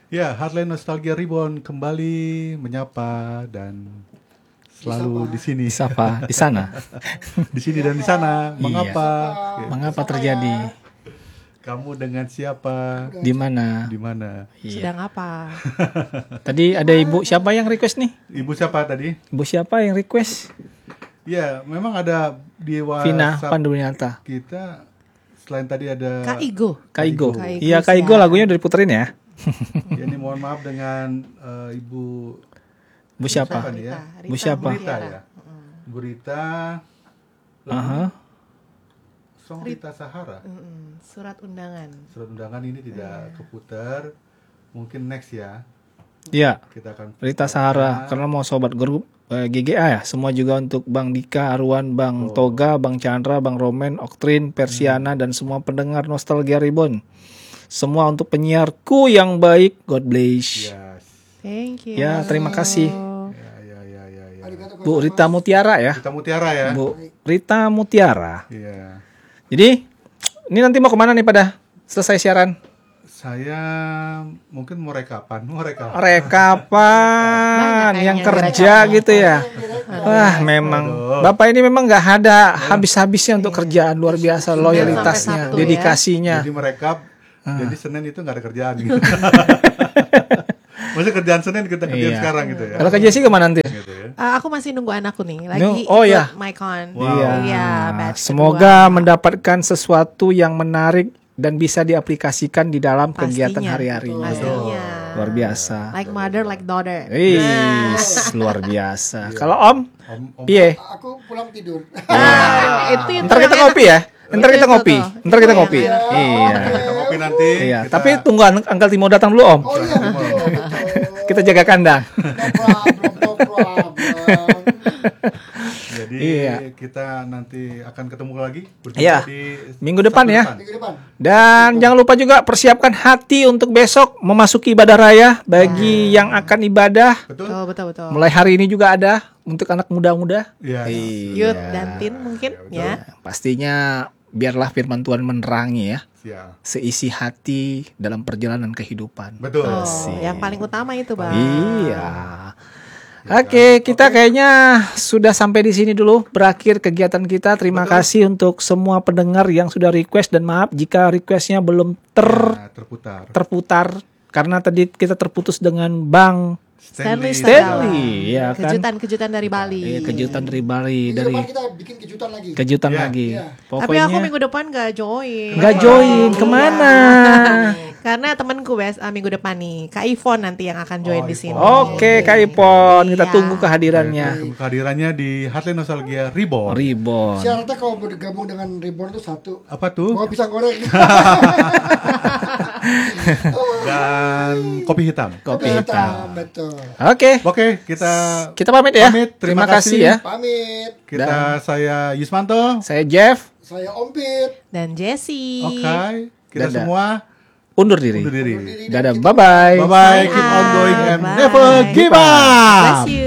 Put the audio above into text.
Ya, Heartland Nostalgia Reborn kembali menyapa dan selalu di sini. Sapa di sana. Di sini dan di sana. Mengapa? Iya. Mengapa terjadi? Kamu dengan siapa? Di mana? Di mana? Sedang apa? Tadi ada ibu siapa yang request nih? Ibu siapa tadi? Ibu siapa yang request? Ya, memang ada di Vina WhatsApp Panduniata. kita. Selain tadi ada Kak Igo. Kaigo. Kaigo Iya, Kaigo siap. lagunya udah diputerin ya. Ya, ini mohon maaf dengan Ibu Bu siapa? nih ya? Bu siapa? Rita ya. Bu Rita. Aha. Song Rita Sahara. Surat undangan. Surat undangan ini tidak keputar. Mungkin next ya. Iya. Kita akan Rita Sahara karena mau sobat grup GGA ya. Semua juga untuk Bang Dika, Arwan, Bang Toga, Bang Chandra, Bang Romen, Oktrin, Persiana dan semua pendengar Nostalgia Reborn. Semua untuk penyiarku yang baik. God bless. Yes. Thank you. Ya, terima kasih. Ya. Bu Rita Mutiara ya. Kita Mutiara ya. Bu Rita Mutiara. Iya. Jadi ini nanti mau kemana nih pada selesai siaran? Saya mungkin mau rekapan. Rekapan Banyak yang kayaknya kerja gitu ya. Wah, memang Bapak ini memang nggak ada habis-habisnya untuk kerjaan, luar biasa loyalitasnya, Sabtu ya. dedikasinya. Jadi merekap. Jadi Senin itu nggak ada kerjaan gitu. Maksudnya kerjaan Senin kita kerjain Iya. sekarang gitu ya. Kalau ke Jesse kemana nanti? Gitu ya. Aku masih nunggu anakku nih. Lagi Oh, ikut ya. MyCon. Iya. Iya, batch Semoga kedua. mendapatkan sesuatu yang menarik dan bisa diaplikasikan di dalam kegiatan Pastinya. hari-harinya. Pastinya. Luar biasa. Like mother, like daughter. Luar biasa. Kalau Om, piye? Aku pulang tidur. Itu Ntar kita ngopi ya. Ntar kita ngopi. Ntar kita ngopi. Iya. Iya. Kita ngopi nanti. Iya. kita- Tapi tunggu Uncle Timo datang dulu Om. Oh iya betul. Kita jaga kandang. No problem. Jadi Iya. kita nanti akan ketemu lagi berjumpa Iya. di Minggu depan Sabtu ya. Minggu depan. Dan jangan lupa juga persiapkan hati untuk besok memasuki ibadah raya bagi yang akan ibadah. Betul? Betul. Mulai hari ini juga ada untuk anak muda-muda. Iya. Youth dan teen mungkin ya. Pastinya biarlah firman Tuhan menerangi ya Siap. seisi hati dalam perjalanan kehidupan. Betul. Yang paling utama itu, Bang. Iya. Oke, kita kayaknya sudah sampai di sini dulu berakhir kegiatan kita. Terima kasih untuk semua pendengar yang sudah request dan maaf jika requestnya belum Nah, terputar. terputar karena tadi kita terputus dengan Bang Stanley Stanley, ya kan? Kejutan-kejutan dari Bali. Iya, kejutan dari Bali, Minggu dari depan kita bikin kejutan lagi. kejutan Iya. lagi. Iya. Tapi Pokoknya aku minggu depan gak join. nggak join kemana? Karena temanku minggu depan nih, Kak Ivon nanti yang akan join di sini. Oke, Kak Ipon, kita Iya. tunggu kehadirannya. Kehadirannya di Heartland Nostalgia Reborn. Ribon. Syaratnya kalau mau digabung dengan Reborn itu satu. Apa tuh? Bawa pisang goreng. Dan kopi hitam. Kopi hitam. Betul. Oke, Oke, kita pamit ya. Pamit, Terima terima kasih kasih. ya. Pamit. saya Yusmanto. Saya Jeff, Saya Ompit. Dan Jessie. Oke, kita Dadah. semua undur diri. undur diri. Dadah, bye-bye. Bye bye, keep on going and Bye. never give up. Bless you.